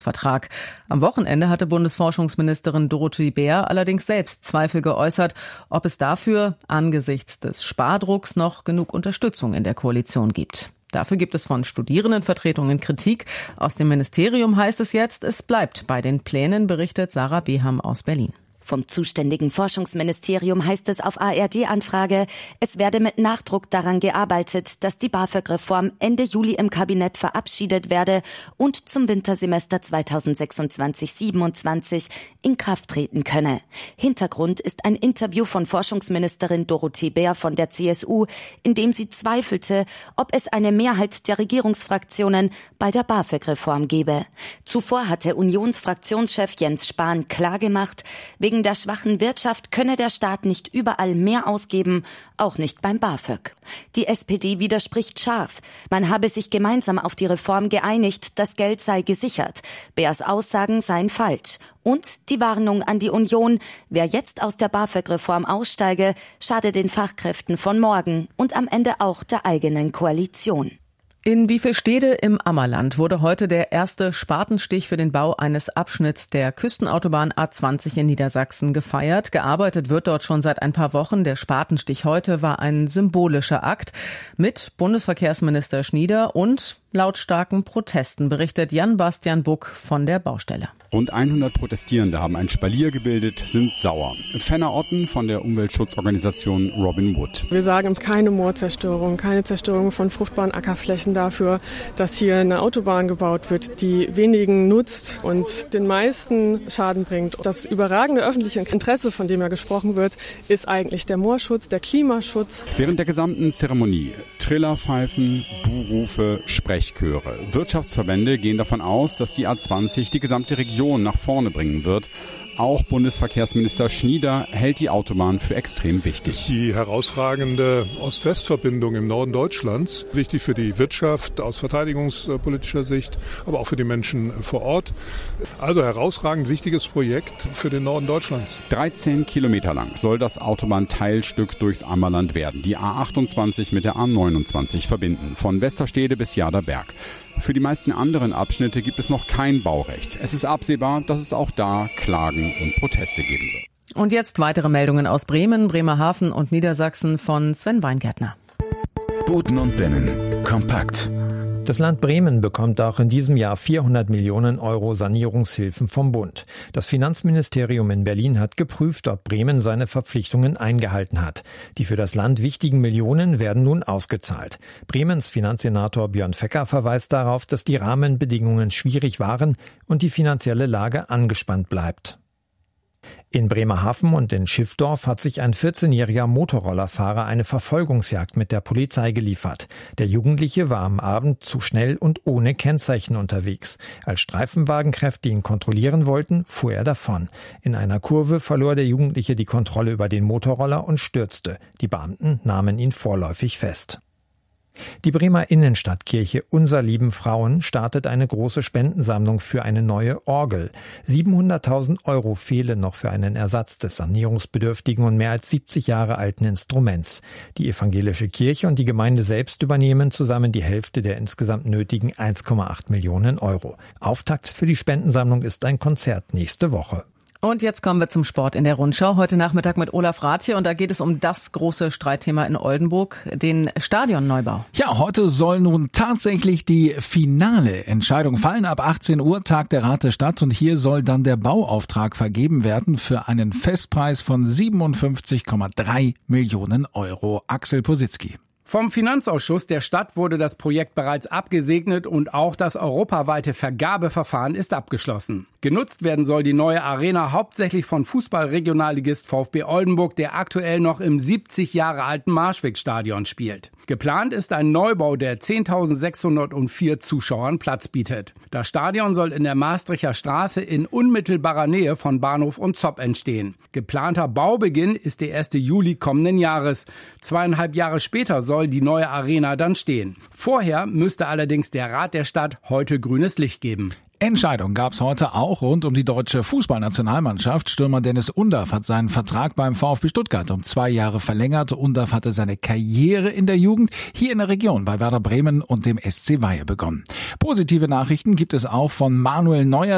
Vertrag. Am Wochenende hatte Bundesforschungsministerin Dorothee Bär allerdings selbst Zweifel geäußert, ob es dafür angesichts des Spardrucks noch genug Unterstützung in der Koalition gibt. Dafür gibt es von Studierendenvertretungen Kritik. Aus dem Ministerium heißt es jetzt, es bleibt bei den Plänen, berichtet Sarah Beham aus Berlin. Vom zuständigen Forschungsministerium heißt es auf ARD-Anfrage, es werde mit Nachdruck daran gearbeitet, dass die BAföG-Reform Ende Juli im Kabinett verabschiedet werde und zum Wintersemester 2026/27 in Kraft treten könne. Hintergrund ist ein Interview von Forschungsministerin Dorothee Bär von der CSU, in dem sie zweifelte, ob es eine Mehrheit der Regierungsfraktionen bei der BAföG-Reform gebe. Zuvor hatte Unionsfraktionschef Jens Spahn klargemacht, wegen der schwachen Wirtschaft könne der Staat nicht überall mehr ausgeben, auch nicht beim BAföG. Die SPD widerspricht scharf. Man habe sich gemeinsam auf die Reform geeinigt, das Geld sei gesichert. Bärs Aussagen seien falsch. Und die Warnung an die Union, wer jetzt aus der BAföG-Reform aussteige, schade den Fachkräften von morgen und am Ende auch der eigenen Koalition. In Wiefelstede im Ammerland wurde heute der erste Spatenstich für den Bau eines Abschnitts der Küstenautobahn A20 in Niedersachsen gefeiert. Gearbeitet wird dort schon seit ein paar Wochen. Der Spatenstich heute war ein symbolischer Akt mit Bundesverkehrsminister Schnieder und lautstarken Protesten, berichtet Jan-Bastian Buck von der Baustelle. Rund 100 Protestierende haben ein Spalier gebildet, sind sauer. Fenner Otten von der Umweltschutzorganisation Robin Wood. Wir sagen keine Moorzerstörung, keine Zerstörung von fruchtbaren Ackerflächen dafür, dass hier eine Autobahn gebaut wird, die wenigen nutzt und den meisten Schaden bringt. Das überragende öffentliche Interesse, von dem ja gesprochen wird, ist eigentlich der Moorschutz, der Klimaschutz. Während der gesamten Zeremonie Trillerpfeifen, Buhrufe, Sprechchöre. Wirtschaftsverbände gehen davon aus, dass die A20 die gesamte Region nach vorne bringen wird. Auch Bundesverkehrsminister Schnieder hält die Autobahn für extrem wichtig. Die herausragende Ost-West-Verbindung im Norden Deutschlands, wichtig für die Wirtschaft aus verteidigungspolitischer Sicht, aber auch für die Menschen vor Ort. Also herausragend wichtiges Projekt für den Norden Deutschlands. 13 Kilometer lang soll das Autobahnteilstück durchs Ammerland werden, die A28 mit der A29 verbinden, von Westerstede bis Jaderberg. Für die meisten anderen Abschnitte gibt es noch kein Baurecht. Es ist absehbar, dass es auch da Klagen und Proteste geben wird. Und jetzt weitere Meldungen aus Bremen, Bremerhaven und Niedersachsen von Sven Weingärtner. Buten und Binnen. Kompakt. Das Land Bremen bekommt auch in diesem Jahr 400 Millionen Euro Sanierungshilfen vom Bund. Das Finanzministerium in Berlin hat geprüft, ob Bremen seine Verpflichtungen eingehalten hat. Die für das Land wichtigen Millionen werden nun ausgezahlt. Bremens Finanzsenator Björn Fecker verweist darauf, dass die Rahmenbedingungen schwierig waren und die finanzielle Lage angespannt bleibt. In Bremerhaven und in Schiffdorf hat sich ein 14-jähriger Motorrollerfahrer eine Verfolgungsjagd mit der Polizei geliefert. Der Jugendliche war am Abend zu schnell und ohne Kennzeichen unterwegs. Als Streifenwagenkräfte ihn kontrollieren wollten, fuhr er davon. In einer Kurve verlor der Jugendliche die Kontrolle über den Motorroller und stürzte. Die Beamten nahmen ihn vorläufig fest. Die Bremer Innenstadtkirche Unser lieben Frauen startet eine große Spendensammlung für eine neue Orgel. 700.000 Euro fehlen noch für einen Ersatz des sanierungsbedürftigen und mehr als 70 Jahre alten Instruments. Die evangelische Kirche und die Gemeinde selbst übernehmen zusammen die Hälfte der insgesamt nötigen 1,8 Millionen Euro. Auftakt für die Spendensammlung ist ein Konzert nächste Woche. Und jetzt kommen wir zum Sport in der Rundschau. Heute Nachmittag mit Olaf Rathje und da geht es um das große Streitthema in Oldenburg, den Stadionneubau. Ja, heute soll nun tatsächlich die finale Entscheidung fallen. Ab 18 Uhr tagt der Rat der Stadt und hier soll dann der Bauauftrag vergeben werden für einen Festpreis von 57,3 Millionen Euro. Axel Positzky. Vom Finanzausschuss der Stadt wurde das Projekt bereits abgesegnet und auch das europaweite Vergabeverfahren ist abgeschlossen. Genutzt werden soll die neue Arena hauptsächlich von Fußballregionalligist VfB Oldenburg, der aktuell noch im 70 Jahre alten Marschwegstadion spielt. Geplant ist ein Neubau, der 10.604 Zuschauern Platz bietet. Das Stadion soll in der Maastrichter Straße in unmittelbarer Nähe von Bahnhof und Zopp entstehen. Geplanter Baubeginn ist der 1. Juli kommenden Jahres. 2,5 Jahre später soll die neue Arena dann stehen. Vorher müsste allerdings der Rat der Stadt heute grünes Licht geben. Entscheidung gab es heute auch rund um die deutsche Fußballnationalmannschaft. Stürmer Dennis Undaff hat seinen Vertrag beim VfB Stuttgart um 2 Jahre verlängert. Undaff hatte seine Karriere in der Jugend hier in der Region bei Werder Bremen und dem SC Weihe begonnen. Positive Nachrichten gibt es auch von Manuel Neuer.